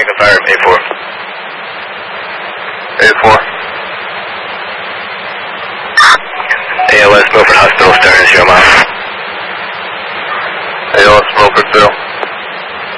the fire, A4. A4. ALS Milford Hospital, Stern, 0 miles. ALS Milford, 0.